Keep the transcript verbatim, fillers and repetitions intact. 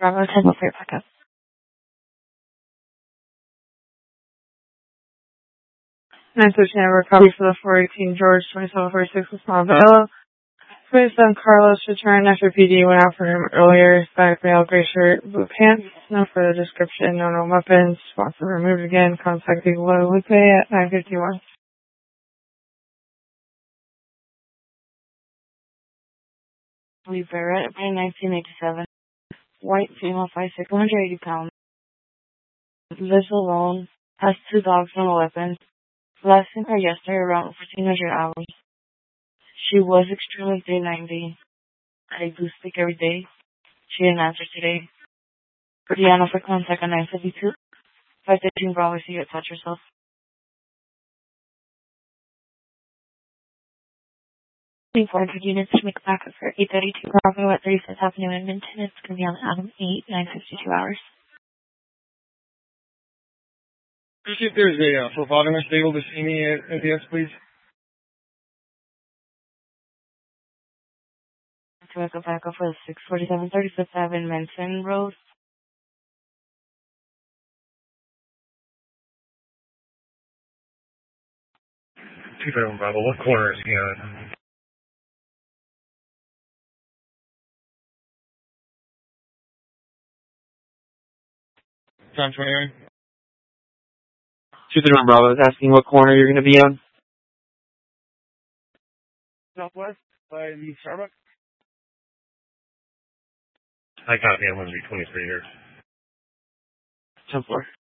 Bravo ten for your backup. nine thirteen, I recovered for the four eighteen George, twenty-seven forty-six with Smallville. twenty-seven Carlos returned after P D went out for him earlier. Black male, gray shirt, blue pants. No further description, no known weapons. Sponsor removed again. Contacting Guadalupe at nine fifty-one. Lee Barrett, born nineteen eighty-seven. White female, five six, one hundred eighty pounds. Lives alone. Has two dogs and a weapon. Last seen her yesterday around fourteen hundred hours. She was extremely three ninety. I do speak every day. She didn't answer today. Brianna for contact on nine fifty-two. five thirteen Bravo, see you touch yourself. four hundred units to make a backup for eight thirty-two Bravo at thirty-fifth Avenue in Minton. It's going to be on Adam eight, nine fifty-two hours. Just see if there's a uh, phlebotomist able to see me at, at the S, please. To make a backup for the six forty-seven thirty-fifth Avenue, Minton Road. two seven Bravo, what corner is he on? Time twenty-nine. two thirty-one Bravo is asking what corner you're going to be on. Southwest, by the Starbucks. I copy, I'm going to be twenty-three here. ten four.